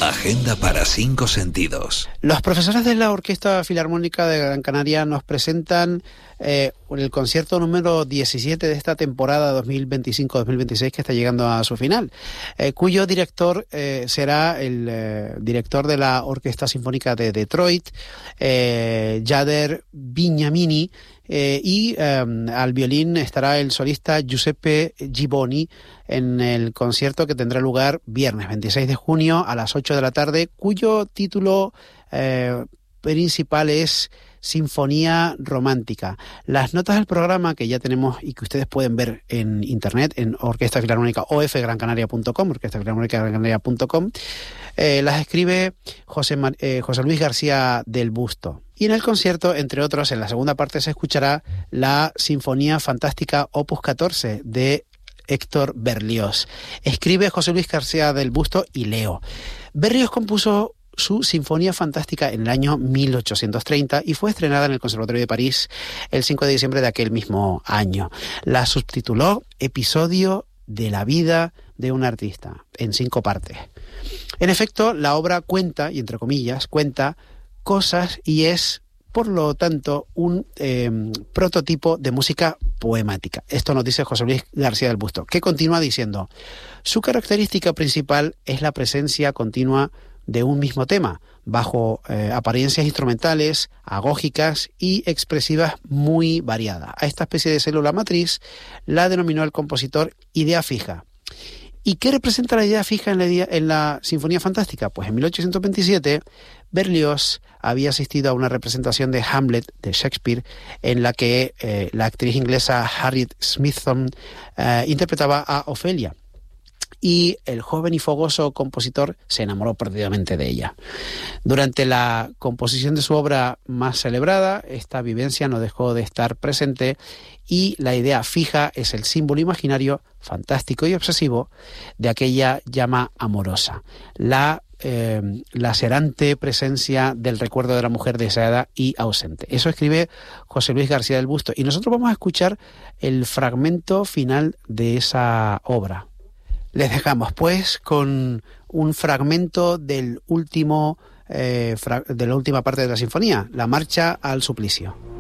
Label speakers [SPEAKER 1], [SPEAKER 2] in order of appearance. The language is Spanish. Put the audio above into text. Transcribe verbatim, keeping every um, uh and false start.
[SPEAKER 1] Agenda para cinco sentidos.
[SPEAKER 2] Los profesores de la Orquesta Filarmónica de Gran Canaria nos presentan eh, el concierto número diecisiete de esta temporada dos mil veinticinco dos mil veintiséis que está llegando a su final, eh, cuyo director eh, será el eh, director de la Orquesta Sinfónica de Detroit, eh, Jader Bignamini, eh, y eh, al violín estará el solista Giuseppe Giboni en el concierto que tendrá lugar viernes veintiséis de junio a las ocho de la tarde, cuyo título eh, principal es Sinfonía Romántica. Las notas del programa que ya tenemos y que ustedes pueden ver en internet, en Orquesta Filarmónica o f gran canaria punto com, orquesta filarmónica gran canaria punto com, eh, las escribe José, eh, José Luis García del Busto. Y en el concierto, entre otros, en la segunda parte se escuchará la Sinfonía Fantástica Opus catorce de Héctor Berlioz. Escribe José Luis García del Busto y leo. Berlioz compuso su Sinfonía Fantástica en el año mil ochocientos treinta y fue estrenada en el Conservatorio de París el cinco de diciembre de aquel mismo año. La subtituló Episodio de la vida de un artista, en cinco partes. En efecto, la obra cuenta, y entre comillas, cuenta cosas y es, por lo tanto, un eh, prototipo de música poemática. Esto nos dice José Luis García del Busto, que continúa diciendo: su característica principal es la presencia continua de un mismo tema, bajo eh, apariencias instrumentales, agógicas y expresivas muy variadas. A esta especie de célula matriz la denominó el compositor idea fija. ¿Y qué representa la idea fija en la, idea, en la Sinfonía Fantástica? Pues en mil ochocientos veintisiete Berlioz había asistido a una representación de Hamlet de Shakespeare en la que eh, la actriz inglesa Harriet Smithson eh, interpretaba a Ofelia. Y el joven y fogoso compositor se enamoró perdidamente de ella. Durante la composición de su obra más celebrada, esta vivencia no dejó de estar presente y la idea fija es el símbolo imaginario, fantástico y obsesivo de aquella llama amorosa, la eh, lacerante presencia del recuerdo de la mujer deseada y ausente. Eso escribe José Luis García del Busto y nosotros vamos a escuchar el fragmento final de esa obra. Les dejamos, pues, con un fragmento del último, eh, fra- de la última parte de la sinfonía, la marcha al suplicio.